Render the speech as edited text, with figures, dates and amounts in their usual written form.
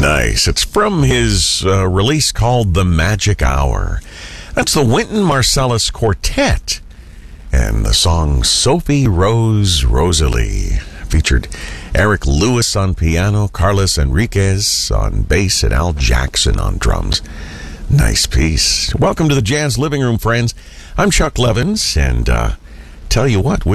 Nice. It's from his release called The Magic Hour. That's the Wynton Marsalis Quartet. And the song Sophie Rose Rosalie featured Eric Lewis on piano, Carlos Enriquez on bass, and Al Jackson on drums. Nice piece. Welcome to the Jazz Living Room, friends. I'm Chuck Levins, and tell you what,